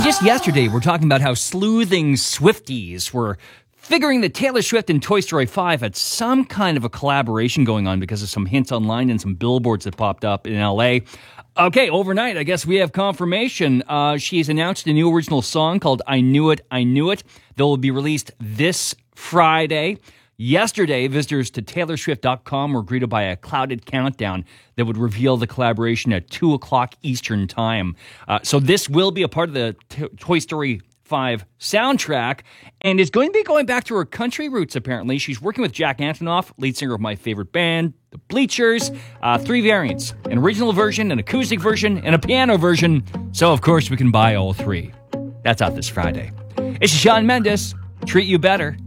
just yesterday, we're talking about how sleuthing Swifties were figuring that Taylor Swift and Toy Story 5 had some kind of a collaboration going on because of some hints online and some billboards that popped up in LA. Okay, overnight, I guess we have confirmation. She's announced a new original song called I Knew It, I Knew It. That will be released this Friday. Yesterday, visitors to TaylorSwift.com were greeted by a clouded countdown that would reveal the collaboration at 2 o'clock Eastern Time. So this will be a part of the Toy Story 5 soundtrack, and is going to be going back to her country roots, apparently. She's working with Jack Antonoff, lead singer of my favorite band, The Bleachers. 3 variants, an original version, an acoustic version, and a piano version. So, of course, we can buy all 3. That's out this Friday. It's Shawn Mendes. Treat you better.